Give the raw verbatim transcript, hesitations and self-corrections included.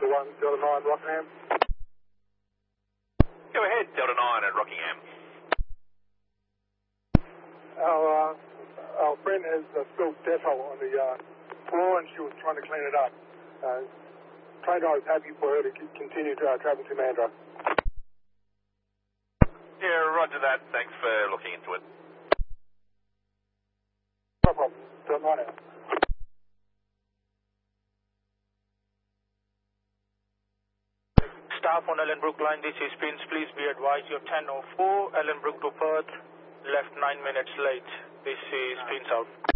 Delta one, Delta nine, Rockingham. Go ahead, Delta nine at Rockingham. Our, uh, our friend has uh, spilled Dettol on the uh, floor and she was trying to clean it up. Uh, train driver is happy for her to c- continue to, uh, travel to Mandurah. Yeah, roger that. Thanks for looking into it. No problem. Delta nine out. Staff on Ellenbrook line, this is Prince. Please be advised you're ten oh four, Ellenbrook to Perth, left nine minutes late. This is Prince out.